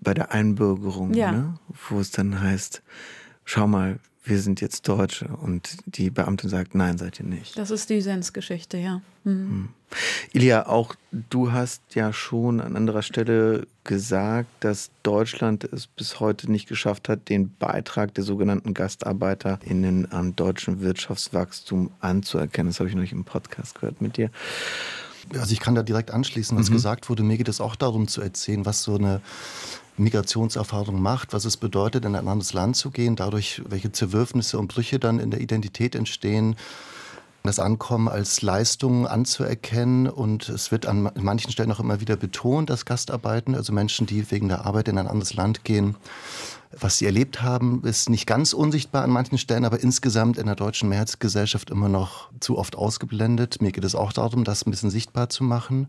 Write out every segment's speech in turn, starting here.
bei der Einbürgerung, ne? Wo es dann heißt, schau mal, wir sind jetzt Deutsche. Und die Beamtin sagt, nein, seid ihr nicht. Das ist die Sens-Geschichte, ja. Ilia, auch du hast ja schon an anderer Stelle gesagt, dass Deutschland es bis heute nicht geschafft hat, den Beitrag der sogenannten GastarbeiterInnen am deutschen Wirtschaftswachstum anzuerkennen. Das habe ich neulich im Podcast gehört mit dir. Also ich kann da direkt anschließen, was gesagt wurde. Mir geht es auch darum zu erzählen, was so eine Migrationserfahrung macht, was es bedeutet, in ein anderes Land zu gehen, dadurch, welche Zerwürfnisse und Brüche dann in der Identität entstehen, das Ankommen als Leistung anzuerkennen. Und es wird an manchen Stellen auch immer wieder betont, dass Gastarbeiten, also Menschen, die wegen der Arbeit in ein anderes Land gehen, was sie erlebt haben, ist nicht ganz unsichtbar an manchen Stellen, aber insgesamt in der deutschen Mehrheitsgesellschaft immer noch zu oft ausgeblendet. Mir geht es auch darum, das ein bisschen sichtbar zu machen.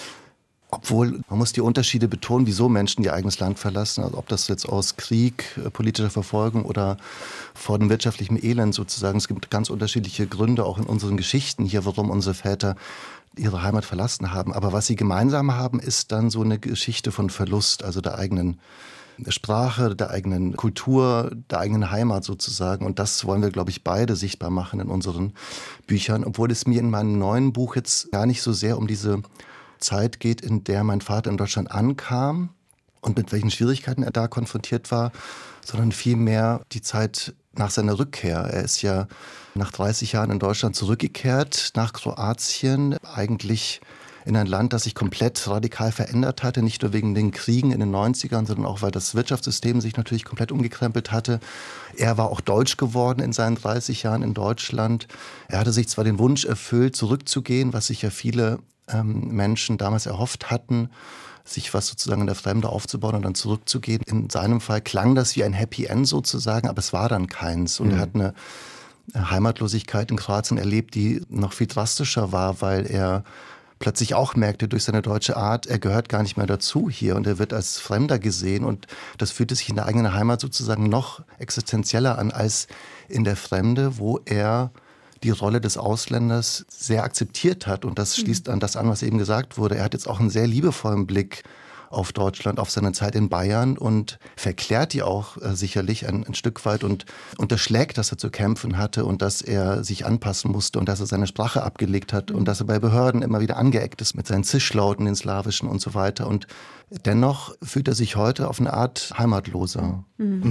Obwohl, man muss die Unterschiede betonen, wieso Menschen ihr eigenes Land verlassen. Also ob das jetzt aus Krieg, politischer Verfolgung oder vor dem wirtschaftlichen Elend sozusagen. Es gibt ganz unterschiedliche Gründe auch in unseren Geschichten hier, warum unsere Väter ihre Heimat verlassen haben. Aber was sie gemeinsam haben, ist dann so eine Geschichte von Verlust, also der eigenen Sprache, der eigenen Kultur, der eigenen Heimat sozusagen. Und das wollen wir, glaube ich, beide sichtbar machen in unseren Büchern. Obwohl es mir in meinem neuen Buch jetzt gar nicht so sehr um diese Zeit geht, in der mein Vater in Deutschland ankam und mit welchen Schwierigkeiten er da konfrontiert war, sondern vielmehr die Zeit nach seiner Rückkehr. Er ist ja nach 30 Jahren in Deutschland zurückgekehrt nach Kroatien, eigentlich in ein Land, das sich komplett radikal verändert hatte, nicht nur wegen den Kriegen in den 90ern, sondern auch, weil das Wirtschaftssystem sich natürlich komplett umgekrempelt hatte. Er war auch deutsch geworden in seinen 30 Jahren in Deutschland. Er hatte sich zwar den Wunsch erfüllt, zurückzugehen, was sich ja viele Menschen damals erhofft hatten, sich was sozusagen in der Fremde aufzubauen und dann zurückzugehen. In seinem Fall klang das wie ein Happy End sozusagen, aber es war dann keins. Und er hat eine Heimatlosigkeit in Kroatien erlebt, die noch viel drastischer war, weil er plötzlich auch merkte durch seine deutsche Art, er gehört gar nicht mehr dazu hier und er wird als Fremder gesehen. Und das fühlte sich in der eigenen Heimat sozusagen noch existenzieller an als in der Fremde, wo er die Rolle des Ausländers sehr akzeptiert hat. Und das schließt an das an, was eben gesagt wurde. Er hat jetzt auch einen sehr liebevollen Blick auf Deutschland, auf seine Zeit in Bayern und verklärt die auch sicherlich ein Stück weit und unterschlägt, dass er zu kämpfen hatte und dass er sich anpassen musste und dass er seine Sprache abgelegt hat und dass er bei Behörden immer wieder angeeckt ist mit seinen Zischlauten, den slawischen und so weiter. Und dennoch fühlt er sich heute auf eine Art heimatloser.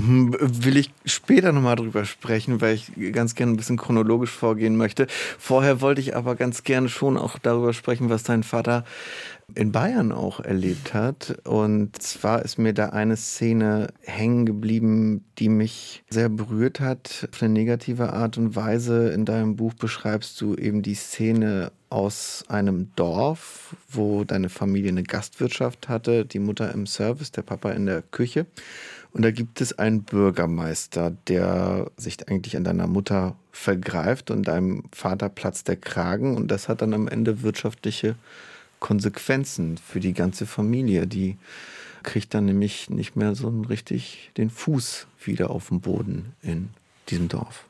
Will ich später nochmal drüber sprechen, weil ich ganz gerne ein bisschen chronologisch vorgehen möchte. Vorher wollte ich aber ganz gerne schon auch darüber sprechen, was dein Vater in Bayern auch erlebt hat. Und zwar ist mir da eine Szene hängen geblieben, die mich sehr berührt hat. Auf eine negative Art und Weise. In deinem Buch beschreibst du eben die Szene aus einem Dorf, wo deine Familie eine Gastwirtschaft hatte, die Mutter im Service, der Papa in der Küche. Und da gibt es einen Bürgermeister, der sich eigentlich an deiner Mutter vergreift und deinem Vater platzt der Kragen. Und das hat dann am Ende wirtschaftliche Konsequenzen für die ganze Familie. Die kriegt dann nämlich nicht mehr so richtig den Fuß wieder auf den Boden in diesem Dorf.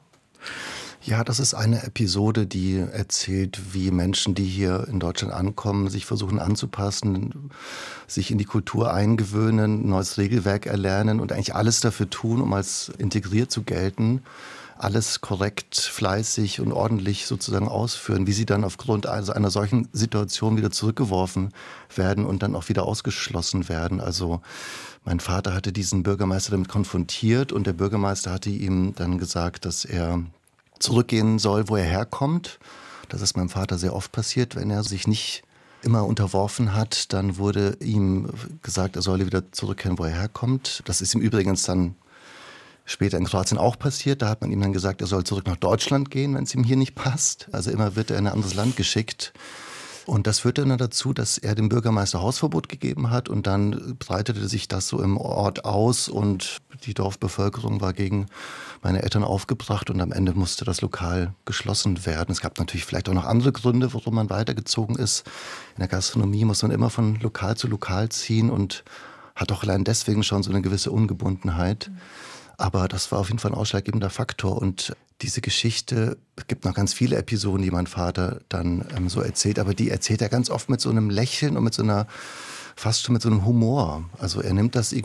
Ja, das ist eine Episode, die erzählt, wie Menschen, die hier in Deutschland ankommen, sich versuchen anzupassen, sich in die Kultur eingewöhnen, ein neues Regelwerk erlernen und eigentlich alles dafür tun, um als integriert zu gelten. Alles korrekt, fleißig und ordentlich sozusagen ausführen, wie sie dann aufgrund einer solchen Situation wieder zurückgeworfen werden und dann auch wieder ausgeschlossen werden. Also mein Vater hatte diesen Bürgermeister damit konfrontiert und der Bürgermeister hatte ihm dann gesagt, dass er zurückgehen soll, wo er herkommt. Das ist meinem Vater sehr oft passiert, wenn er sich nicht immer unterworfen hat, dann wurde ihm gesagt, er solle wieder zurückkehren, wo er herkommt. Das ist ihm übrigens dann später in Kroatien auch passiert. Da hat man ihm dann gesagt, er soll zurück nach Deutschland gehen, wenn es ihm hier nicht passt. Also immer wird er in ein anderes Land geschickt. Und das führte dann dazu, dass er dem Bürgermeister Hausverbot gegeben hat. Und dann breitete sich das so im Ort aus. Und die Dorfbevölkerung war gegen meine Eltern aufgebracht. Und am Ende musste das Lokal geschlossen werden. Es gab natürlich vielleicht auch noch andere Gründe, warum man weitergezogen ist. In der Gastronomie muss man immer von Lokal zu Lokal ziehen und hat auch allein deswegen schon so eine gewisse Ungebundenheit. Aber das war auf jeden Fall ein ausschlaggebender Faktor. Und diese Geschichte, es gibt noch ganz viele Episoden, die mein Vater dann so erzählt, aber die erzählt er ganz oft mit so einem Lächeln und mit so einer, fast schon mit so einem Humor. Also er nimmt das